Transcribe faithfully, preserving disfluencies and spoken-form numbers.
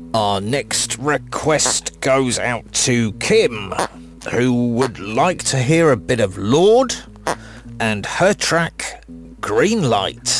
Our next request goes out to Kim, who would like to hear a bit of Lorde and her track Green Light.